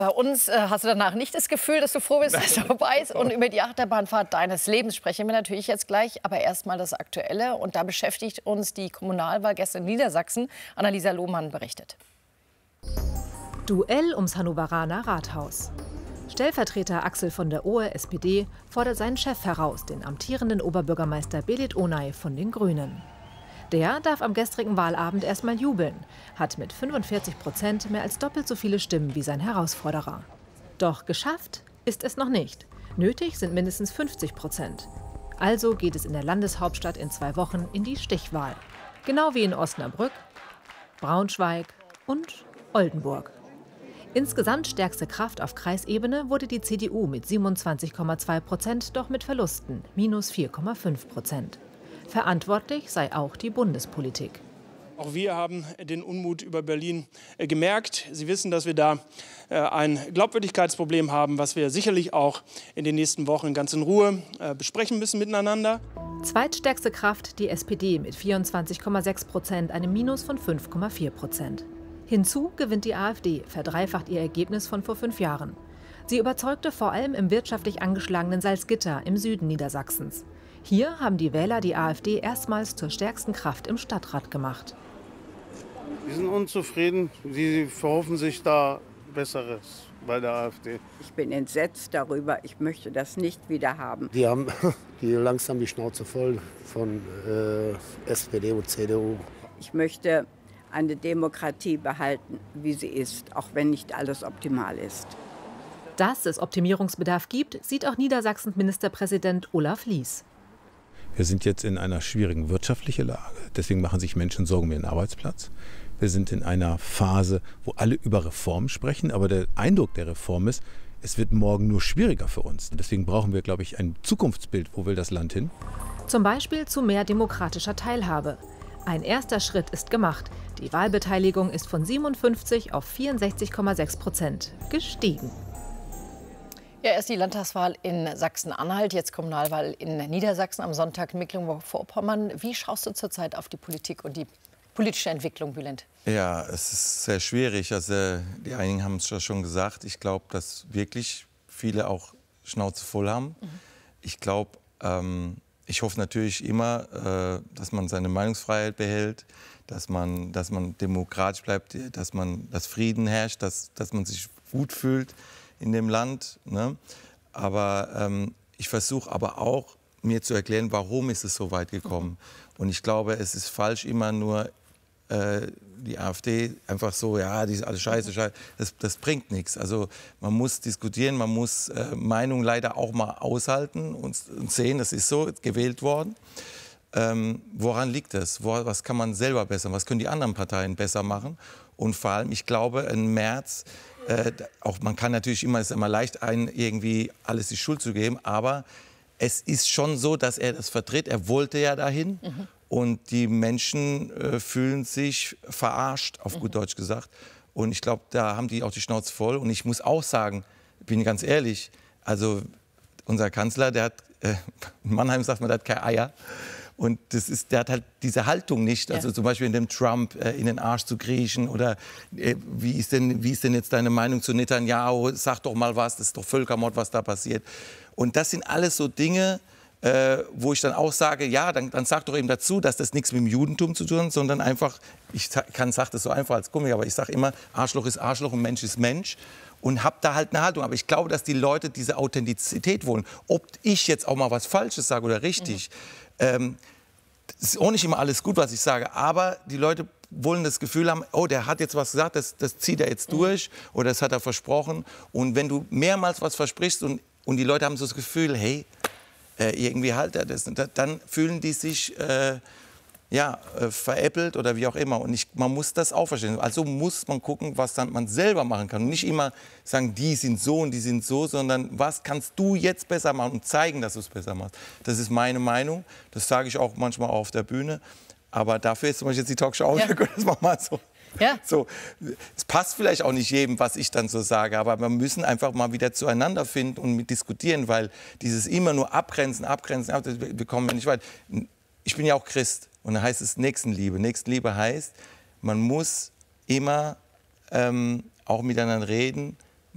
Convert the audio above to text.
Bei uns hast du danach nicht das Gefühl, dass du froh bist, dass es vorbei ist. Und über die Achterbahnfahrt deines Lebens sprechen wir natürlich jetzt gleich. Aber erst mal das Aktuelle. Und da beschäftigt uns die Kommunalwahl gestern in Niedersachsen. Annalisa Lohmann berichtet. Duell ums Hannoveraner Rathaus. Stellvertreter Axel von der Ohe, SPD, fordert seinen Chef heraus, den amtierenden Oberbürgermeister Belit Onay von den Grünen. Der darf am gestrigen Wahlabend erstmal jubeln, hat mit 45% mehr als doppelt so viele Stimmen wie sein Herausforderer. Doch geschafft ist es noch nicht. Nötig sind mindestens 50%. Also geht es in der Landeshauptstadt in 2 Wochen in die Stichwahl. Genau wie in Osnabrück, Braunschweig und Oldenburg. Insgesamt stärkste Kraft auf Kreisebene wurde die CDU mit 27,2%, doch mit Verlusten, minus 4,5%. Verantwortlich sei auch die Bundespolitik. Auch wir haben den Unmut über Berlin gemerkt. Sie wissen, dass wir da ein Glaubwürdigkeitsproblem haben, was wir sicherlich auch in den nächsten Wochen ganz in Ruhe besprechen müssen miteinander. Zweitstärkste Kraft die SPD mit 24,6%, einem Minus von 5,4%. Hinzu gewinnt die AfD, verdreifacht ihr Ergebnis von vor 5 Jahren. Sie überzeugte vor allem im wirtschaftlich angeschlagenen Salzgitter im Süden Niedersachsens. Hier haben die Wähler die AfD erstmals zur stärksten Kraft im Stadtrat gemacht. Die sind unzufrieden. Sie verhoffen sich da Besseres bei der AfD. Ich bin entsetzt darüber. Ich möchte das nicht wieder haben. Die haben langsam die Schnauze voll von SPD und CDU. Ich möchte eine Demokratie behalten, wie sie ist, auch wenn nicht alles optimal ist. Dass es Optimierungsbedarf gibt, sieht auch Niedersachsens Ministerpräsident Olaf Lies. Wir sind jetzt in einer schwierigen wirtschaftlichen Lage. Deswegen machen sich Menschen Sorgen um ihren Arbeitsplatz. Wir sind in einer Phase, wo alle über Reform sprechen. Aber der Eindruck der Reform ist, es wird morgen nur schwieriger für uns. Deswegen brauchen wir, glaube ich, ein Zukunftsbild. Wo will das Land hin? Zum Beispiel zu mehr demokratischer Teilhabe. Ein erster Schritt ist gemacht. Die Wahlbeteiligung ist von 57 auf 64,6% gestiegen. Ja, erst die Landtagswahl in Sachsen-Anhalt, jetzt Kommunalwahl in Niedersachsen, am Sonntag in Mecklenburg-Vorpommern. Wie schaust du zurzeit auf die Politik und die politische Entwicklung, Bülent? Ja, es ist sehr schwierig. Also, die einigen haben es ja schon gesagt. Ich glaube, dass wirklich viele auch Schnauze voll haben. Ich glaube, ich hoffe natürlich immer, dass man seine Meinungsfreiheit behält, dass man demokratisch bleibt, dass Frieden herrscht, dass man sich gut fühlt in dem Land. Ne? Aber ich versuche aber auch, mir zu erklären, warum ist es so weit gekommen. Und ich glaube, es ist falsch, immer nur die AfD einfach so, ja, die ist alles scheiße. Das bringt nichts. Also man muss diskutieren, man muss Meinungen leider auch mal aushalten und sehen, das ist so gewählt worden. Woran liegt das? Was kann man selber besser, was können die anderen Parteien besser machen? Und vor allem, ich glaube, im März, auch man kann natürlich immer, es ist immer leicht, irgendwie alles die Schuld zu geben, aber es ist schon so, dass er das vertritt. Er wollte ja dahin und die Menschen fühlen sich verarscht, auf gut Deutsch gesagt. Und ich glaube, da haben die auch die Schnauze voll. Und ich muss auch sagen, bin ganz ehrlich, also unser Kanzler, der hat, in Mannheim sagt man, der hat keine Eier. Und der hat halt diese Haltung nicht, also zum Beispiel in dem Trump in den Arsch zu kriechen oder wie ist denn jetzt deine Meinung zu Netanyahu, sag doch mal was, das ist doch Völkermord, was da passiert. Und das sind alles so Dinge, wo ich dann auch sage, ja, dann sag doch eben dazu, dass das nichts mit dem Judentum zu tun hat, sondern einfach, ich sage das so einfach als Gummi, aber ich sage immer, Arschloch ist Arschloch und Mensch ist Mensch. Und habe da halt eine Haltung. Aber ich glaube, dass die Leute diese Authentizität wollen. Ob ich jetzt auch mal was Falsches sage oder richtig, das ist auch nicht immer alles gut, was ich sage. Aber die Leute wollen das Gefühl haben, oh, der hat jetzt was gesagt, das zieht er jetzt durch oder das hat er versprochen. Und wenn du mehrmals was versprichst und die Leute haben so das Gefühl, hey, irgendwie halt er das, dann fühlen die sich veräppelt oder wie auch immer. Und man muss das auch verstehen. Also muss man gucken, was dann man selber machen kann. Und nicht immer sagen, die sind so und die sind so, sondern was kannst du jetzt besser machen und zeigen, dass du es besser machst. Das ist meine Meinung. Das sage ich auch manchmal auf der Bühne. Aber dafür ist zum Beispiel jetzt die Talkshow, ja. Das machen wir mal so. Ja. So, es passt vielleicht auch nicht jedem, was ich dann so sage, aber wir müssen einfach mal wieder zueinander finden und mit diskutieren, weil dieses immer nur abgrenzen, wir kommen ja nicht weit. Ich bin ja auch Christ und da heißt es Nächstenliebe. Nächstenliebe heißt, man muss immer auch miteinander reden,